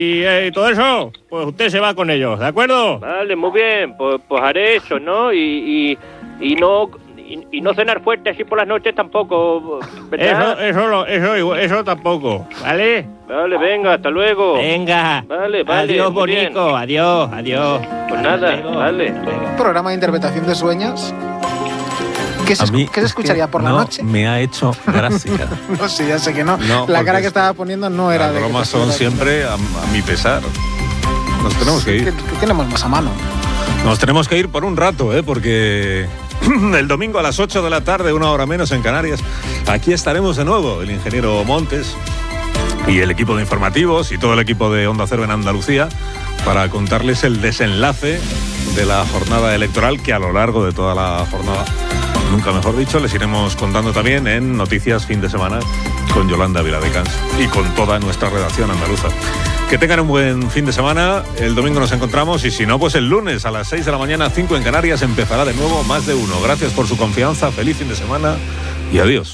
y todo eso, pues usted se va con ellos, ¿de acuerdo? Vale, muy bien, pues haré eso, ¿no? Y no cenar fuerte así por las noches tampoco, ¿verdad? Eso tampoco, ¿vale? Vale, venga, hasta luego. Venga. Vale. Adiós, bonito, adiós. Pues nada, vale. Un programa de interpretación de sueños. ¿Qué se escucharía por la noche? Me ha hecho gracia. No sé, ya sé que no. La cara que estaba poniendo no era de... Las bromas son siempre a mi pesar. Nos tenemos que ir. ¿Qué tenemos más a mano? Nos tenemos que ir por un rato, porque el domingo a las 8 de la tarde, 1 hora menos en Canarias, aquí estaremos de nuevo, el ingeniero Montes y el equipo de informativos y todo el equipo de Onda Cero en Andalucía, para contarles el desenlace de la jornada electoral, que a lo largo de toda la jornada, nunca mejor dicho, les iremos contando también en Noticias Fin de Semana con Yolanda Viladecans y con toda nuestra redacción andaluza. Que tengan un buen fin de semana. El domingo nos encontramos y si no, pues el lunes a las 6 de la mañana, 5 en Canarias, empezará de nuevo Más de Uno. Gracias por su confianza, feliz fin de semana y adiós.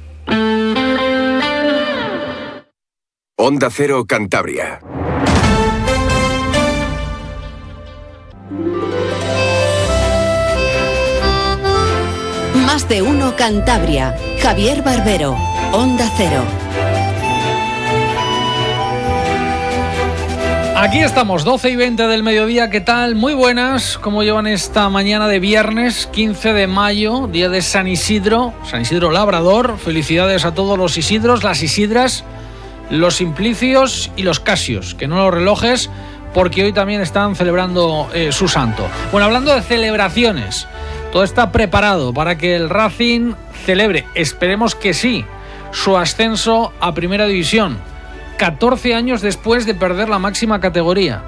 Onda Cero Cantabria. Más de Uno Cantabria. Javier Barbero, Onda Cero. Aquí estamos, 12:20 del mediodía, ¿qué tal? Muy buenas, ¿cómo llevan esta mañana de viernes 15 de mayo, día de San Isidro Labrador? Felicidades a todos los Isidros, las Isidras, los Simplicios y los Casios, que no los relojes, porque hoy también están celebrando su santo. Bueno, hablando de celebraciones, todo está preparado para que el Racing celebre, esperemos que sí, su ascenso a Primera División. 14 años después de perder la máxima categoría.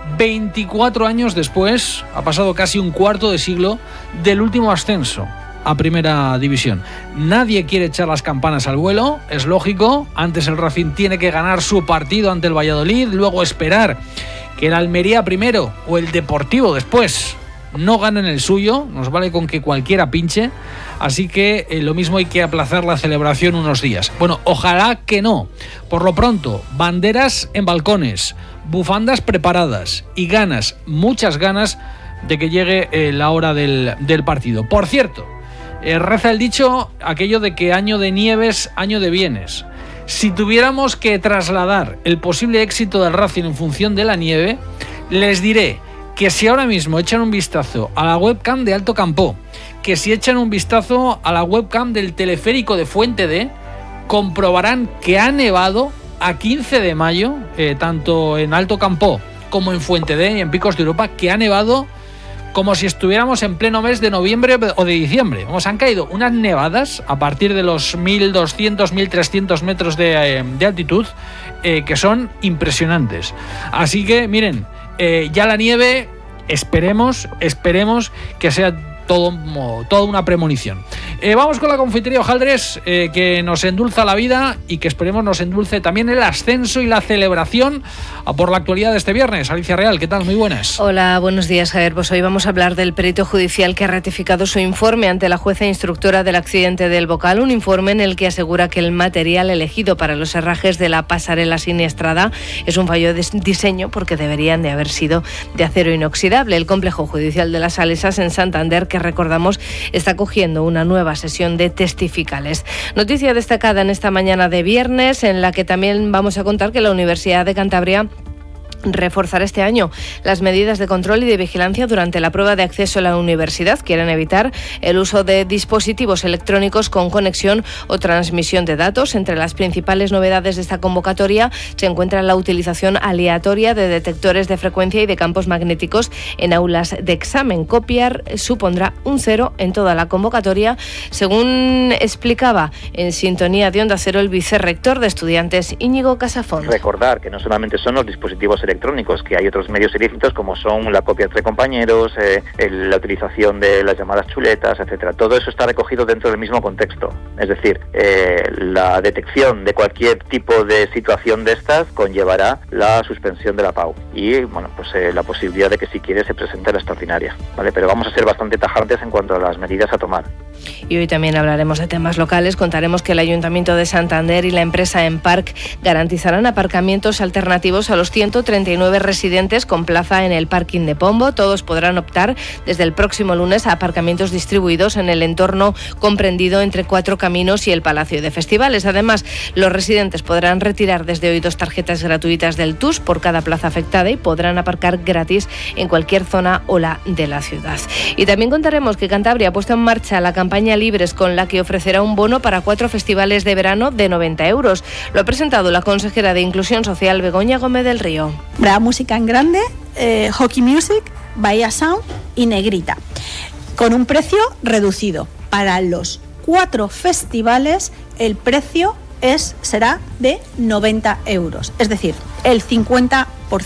24 años después, ha pasado casi un cuarto de siglo del último ascenso a Primera División. Nadie quiere echar las campanas al vuelo, es lógico. Antes el Racing tiene que ganar su partido ante el Valladolid, luego esperar que el Almería primero o el Deportivo después no ganen el suyo. Nos vale con que cualquiera pinche. Así que lo mismo, hay que aplazar la celebración unos días. Bueno, ojalá que no. Por lo pronto, banderas en balcones, bufandas preparadas y ganas, muchas ganas de que llegue la hora del partido. Por cierto, reza el dicho aquello de que año de nieves, año de bienes. Si tuviéramos que trasladar el posible éxito del Racing en función de la nieve, les diré que si ahora mismo echan un vistazo a la webcam de Alto Campó, que si echan un vistazo a la webcam del teleférico de Fuente D, comprobarán que ha nevado a 15 de mayo, tanto en Alto Campó como en Fuente D y en Picos de Europa, que ha nevado como si estuviéramos en pleno mes de noviembre o de diciembre. Vamos, han caído unas nevadas a partir de los 1.200, 1.300 metros de altitud, que son impresionantes. Así que, miren, ya la nieve, esperemos que sea toda una premonición. Vamos con la confitería Hojaldres, que nos endulza la vida y que esperemos nos endulce también el ascenso y la celebración por la actualidad de este viernes. Alicia Real, ¿qué tal? Muy buenas. Hola, buenos días, Javier. Pues hoy vamos a hablar del perito judicial que ha ratificado su informe ante la jueza instructora del accidente del Bocal, un informe en el que asegura que el material elegido para los herrajes de la pasarela siniestrada es un fallo de diseño, porque deberían de haber sido de acero inoxidable. El complejo judicial de las Salesas en Santander, que recordamos está cogiendo una nueva sesión de testificales. Noticia destacada en esta mañana de viernes, en la que también vamos a contar que la Universidad de Cantabria reforzar este año las medidas de control y de vigilancia durante la prueba de acceso a la universidad. Quieren evitar el uso de dispositivos electrónicos con conexión o transmisión de datos. Entre las principales novedades de esta convocatoria se encuentra la utilización aleatoria de detectores de frecuencia y de campos magnéticos en aulas de examen. Copiar supondrá un 0 en toda la convocatoria, según explicaba en sintonía de Onda Cero el vicerrector de estudiantes, Íñigo Casafón. Recordar que no solamente son los dispositivos electrónicos, que hay otros medios ilícitos como son la copia entre compañeros, la utilización de las llamadas chuletas, etcétera. Todo eso está recogido dentro del mismo contexto. Es decir, la detección de cualquier tipo de situación de estas conllevará la suspensión de la PAU y, bueno, pues la posibilidad de que si quiere se presente la extraordinaria, ¿vale? Pero vamos a ser bastante tajantes en cuanto a las medidas a tomar. Y hoy también hablaremos de temas locales. Contaremos que el Ayuntamiento de Santander y la empresa Empark garantizarán aparcamientos alternativos a los 139 residentes con plaza en el parking de Pombo. Todos podrán optar desde el próximo lunes a aparcamientos distribuidos en el entorno comprendido entre Cuatro Caminos y el Palacio de Festivales. Además, los residentes podrán retirar desde hoy 2 tarjetas gratuitas del TUS por cada plaza afectada y podrán aparcar gratis en cualquier zona o la de la ciudad. Y también contaremos que Cantabria ha puesto en marcha la campaña Libres, con la que ofrecerá un bono para 4 festivales de verano de 90 euros. Lo ha presentado la consejera de Inclusión Social, Begoña Gómez del Río. Habrá música en grande, Hockey Music, Bahía Sound y Negrita, con un precio reducido. Para los 4 festivales el precio será de 90 euros, es decir, el 50%.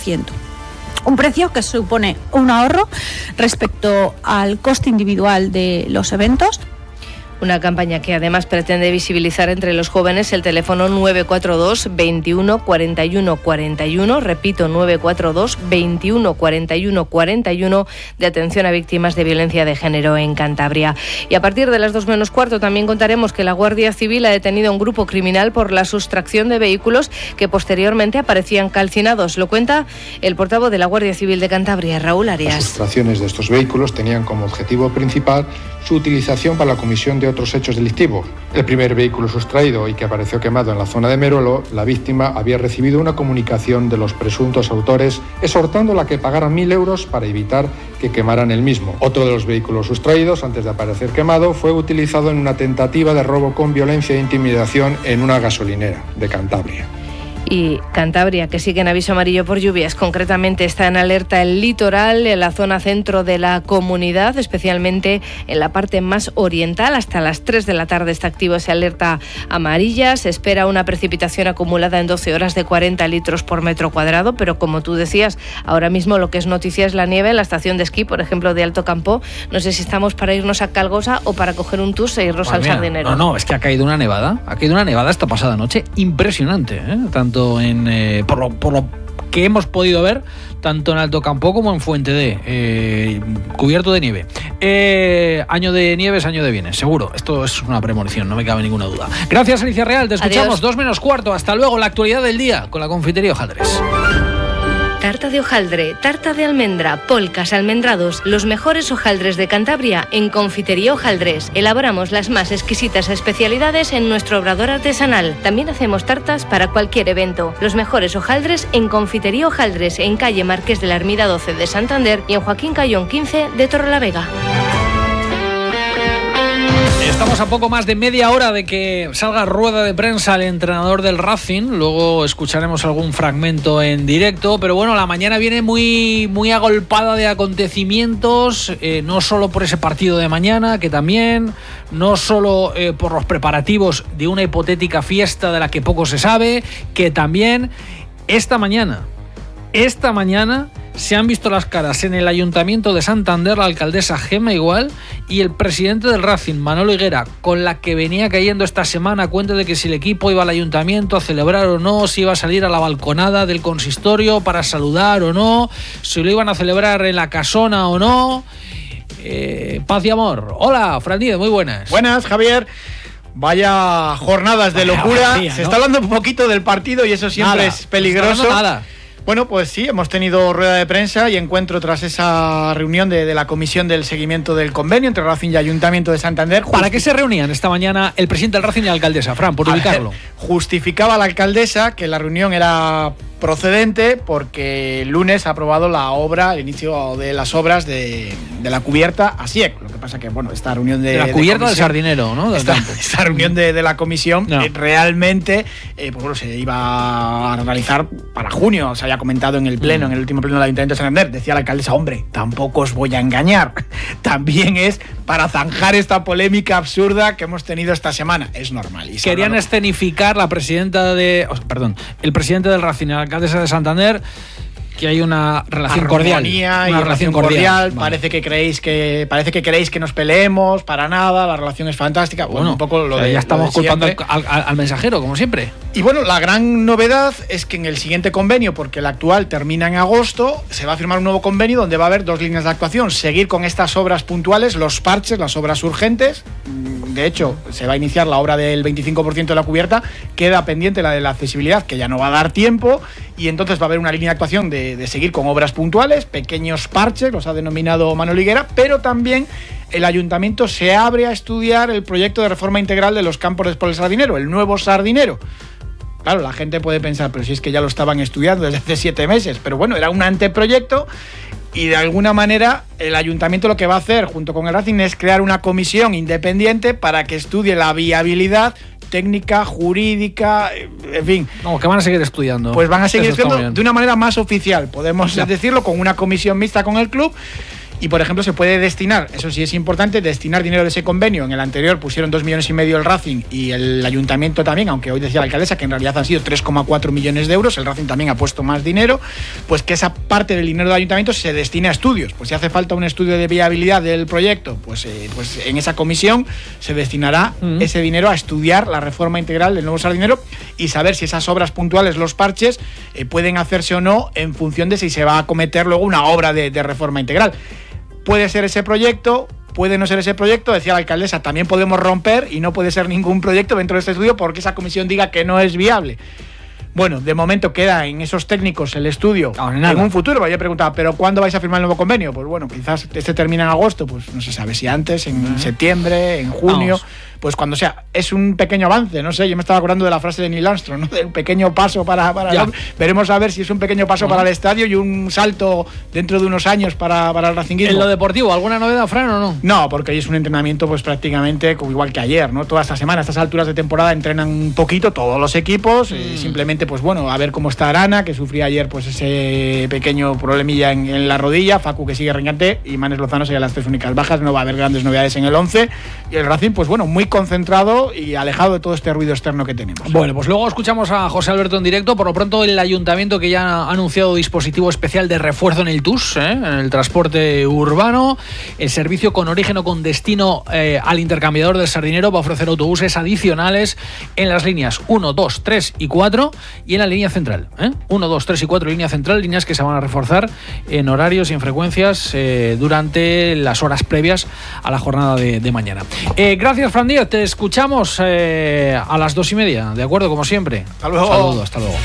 Un precio que supone un ahorro respecto al coste individual de los eventos. Una campaña que además pretende visibilizar entre los jóvenes el teléfono 942 21 41 41, repito, 942 21 41 41, de atención a víctimas de violencia de género en Cantabria. Y a partir de las 2 menos cuarto también contaremos que la Guardia Civil ha detenido a un grupo criminal por la sustracción de vehículos que posteriormente aparecían calcinados. Lo cuenta el portavoz de la Guardia Civil de Cantabria, Raúl Arias. Las sustracciones de estos vehículos tenían como objetivo principal su utilización para la comisión de otros hechos delictivos. El primer vehículo sustraído y que apareció quemado en la zona de Merolo, la víctima había recibido una comunicación de los presuntos autores exhortándola a que pagaran 1.000 euros para evitar que quemaran el mismo. Otro de los vehículos sustraídos, antes de aparecer quemado, fue utilizado en una tentativa de robo con violencia e intimidación en una gasolinera de Cantabria. Y Cantabria, que sigue en aviso amarillo por lluvias. Concretamente está en alerta el litoral, en la zona centro de la comunidad, especialmente en la parte más oriental. Hasta las 3 de la tarde está activo esa alerta amarilla. Se espera una precipitación acumulada en 12 horas de 40 litros por metro cuadrado, pero como tú decías, ahora mismo lo que es noticia es la nieve en la estación de esquí, por ejemplo, de Alto Campo. No sé si estamos para irnos a Calgosa o para coger un TUS e irnos al Sardinero. No, es que ha caído una nevada esta pasada noche, impresionante, tanto por lo que hemos podido ver, tanto en Alto Campo como en Fuente D, cubierto de nieve. Año de nieves, año de bienes, seguro. Esto es una premonición, no me cabe ninguna duda. Gracias, Alicia Real, te escuchamos. Adiós. 2 menos cuarto, hasta luego. La actualidad del día con la confitería Hojaldres. Tarta de hojaldre, tarta de almendra, polcas, almendrados, los mejores hojaldres de Cantabria en Confitería Hojaldres. Elaboramos las más exquisitas especialidades en nuestro obrador artesanal. También hacemos tartas para cualquier evento. Los mejores hojaldres en Confitería Hojaldres, en calle Marqués de la Ermida 12 de Santander y en Joaquín Cayón 15 de Torrelavega. Estamos a poco más de media hora de que salga rueda de prensa el entrenador del Racing. Luego escucharemos algún fragmento en directo. Pero bueno, la mañana viene muy, muy agolpada de acontecimientos. No solo por ese partido de mañana, que también. No solo por los preparativos de una hipotética fiesta de la que poco se sabe. Que también esta mañana se han visto las caras en el Ayuntamiento de Santander, la alcaldesa Gemma Igual y el presidente del Racing, Manolo Higuera, con la que venía cayendo esta semana a cuenta de que si el equipo iba al ayuntamiento a celebrar o no, si iba a salir a la balconada del consistorio para saludar o no, si lo iban a celebrar en la casona o no. Paz y amor. Hola, Fran Díez, muy buenas. Buenas, Javier. Vaya jornadas de locura. Se está hablando un poquito del partido y eso siempre es peligroso. Bueno, pues sí, hemos tenido rueda de prensa y encuentro tras esa reunión de la comisión del seguimiento del convenio entre Racing y Ayuntamiento de Santander. ¿Para qué se reunían esta mañana el presidente del Racing y la alcaldesa? Fran, por ubicarlo. Justificaba la alcaldesa que la reunión era procedente porque el lunes ha aprobado el inicio de las obras de la cubierta a SIEC. Lo que pasa que, bueno, esta reunión de la cubierta del Sardinero, ¿no? Esta reunión de la comisión realmente pues bueno, se iba a realizar para junio. Se había comentado en el pleno, en el último pleno del Ayuntamiento de Santander. Decía la alcaldesa, hombre, tampoco os voy a engañar. También es para zanjar esta polémica absurda que hemos tenido esta semana. Es normal. Querían escenificar el presidente del Racing y la alcaldesa de Santander Que hay una relación cordial. Una relación cordial. Vale. Parece que queréis que nos peleemos, para nada, la relación es fantástica. Bueno, un poco lo de ya estamos culpando al mensajero, como siempre. Y bueno, la gran novedad es que en el siguiente convenio, porque el actual termina en agosto, se va a firmar un nuevo convenio donde va a haber 2 líneas de actuación. Seguir con estas obras puntuales, los parches, las obras urgentes. De hecho, se va a iniciar la obra del 25% de la cubierta. Queda pendiente la de la accesibilidad, que ya no va a dar tiempo. Y entonces va a haber una línea de actuación de seguir con obras puntuales, pequeños parches, los ha denominado Manuel Higuera, pero también el ayuntamiento se abre a estudiar el proyecto de reforma integral de los campos de Espora del Sardinero, el nuevo Sardinero. Claro, la gente puede pensar, pero si es que ya lo estaban estudiando desde hace 7 meses, pero bueno, era un anteproyecto y de alguna manera el ayuntamiento lo que va a hacer junto con el Racing es crear una comisión independiente para que estudie la viabilidad técnica, jurídica, en fin. No, que van a seguir estudiando. Pues van a seguir estudiando de una manera más oficial, podemos decirlo, con una comisión mixta con el club. Y, por ejemplo, se puede destinar, eso sí es importante, destinar dinero de ese convenio. En el anterior pusieron 2,5 millones el Racing y el ayuntamiento también, aunque hoy decía la alcaldesa que en realidad han sido 3,4 millones de euros. El Racing también ha puesto más dinero. Pues que esa parte del dinero del ayuntamiento se destine a estudios. Pues si hace falta un estudio de viabilidad del proyecto, pues en esa comisión se destinará ese dinero a estudiar la reforma integral del nuevo Sardinero y saber si esas obras puntuales, los parches, pueden hacerse o no en función de si se va a acometer luego una obra de reforma integral. Puede ser ese proyecto, puede no ser ese proyecto, decía la alcaldesa, también podemos romper y no puede ser ningún proyecto dentro de este estudio porque esa comisión diga que no es viable. Bueno, de momento queda en esos técnicos el estudio en un futuro. Yo preguntaba, ¿pero cuándo vais a firmar el nuevo convenio? Pues bueno, quizás este termina en agosto, pues no se sabe si antes, en septiembre, en junio. Vamos. Pues cuando sea, es un pequeño avance, no sé, yo me estaba acordando de la frase de Neil Armstrong, ¿no? De un pequeño paso para veremos a ver si es un pequeño paso para el estadio y un salto dentro de unos años para el racinguismo. ¿En lo deportivo alguna novedad, Fran, o no? No, porque hoy es un entrenamiento pues prácticamente igual que ayer, ¿no? Toda esta semana, a estas alturas de temporada entrenan un poquito todos los equipos, simplemente pues bueno, a ver cómo está Arana, que sufría ayer pues ese pequeño problemilla en la rodilla, Facu que sigue rengante y Manes Lozano serían las 3 únicas bajas, no va a haber grandes novedades en el 11 y el Racing pues bueno, muy concentrado y alejado de todo este ruido externo que tenemos. Bueno, pues luego escuchamos a José Alberto en directo. Por lo pronto el ayuntamiento que ya ha anunciado dispositivo especial de refuerzo en el TUS, en el transporte urbano. El servicio con origen o con destino al intercambiador del Sardinero va a ofrecer autobuses adicionales en las líneas 1, 2, 3 y 4 y en la línea central. 1, 2, 3 y 4 línea central, líneas que se van a reforzar en horarios y en frecuencias durante las horas previas a la jornada de mañana. Gracias, Fran Díaz. Te escuchamos a las 2:30, ¿de acuerdo? Como siempre. Hasta luego. Saludos, hasta luego.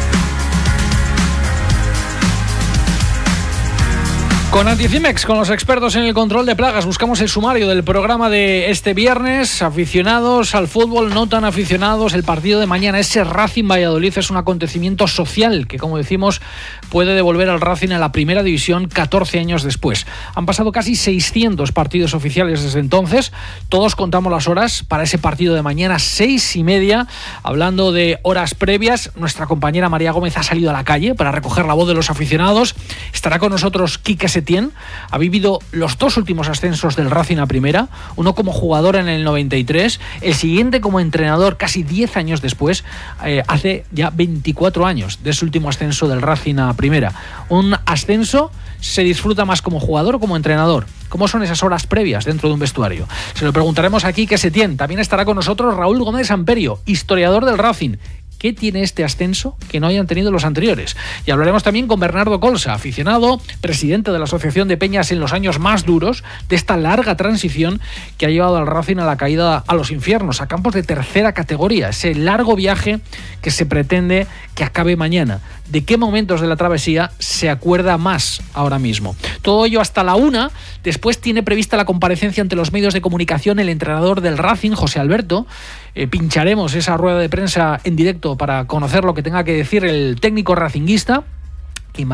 Con Anticimex, con los expertos en el control de plagas, buscamos el sumario del programa de este viernes. Aficionados al fútbol, no tan aficionados, el partido de mañana, ese Racing Valladolid, es un acontecimiento social que, como decimos, puede devolver al Racing a la primera división 14 años después. Han pasado casi 600 partidos oficiales desde entonces. Todos contamos las horas para ese partido de mañana, 6:30. Hablando de horas previas, nuestra compañera María Gómez ha salido a la calle para recoger la voz de los aficionados. Estará con nosotros Quique Setién. Ha vivido los 2 últimos ascensos del Racing a primera, uno como jugador en el 93, el siguiente como entrenador casi 10 años después, hace ya 24 años de ese último ascenso del Racing a primera. Un ascenso se disfruta más como jugador o como entrenador. ¿Cómo son esas horas previas dentro de un vestuario? Se lo preguntaremos aquí, Quique Setién. También estará con nosotros Raúl Gómez Amperio, historiador del Racing. ¿Qué tiene este ascenso que no hayan tenido los anteriores? Y hablaremos también con Bernardo Colsa, aficionado, presidente de la Asociación de Peñas en los años más duros de esta larga transición que ha llevado al Racing a la caída a los infiernos, a campos de tercera categoría, ese largo viaje que se pretende que acabe mañana. ¿De qué momentos de la travesía se acuerda más ahora mismo? Todo ello hasta la 1. Después tiene prevista la comparecencia ante los medios de comunicación el entrenador del Racing, José Alberto. Pincharemos esa rueda de prensa en directo para conocer lo que tenga que decir el técnico racinguista.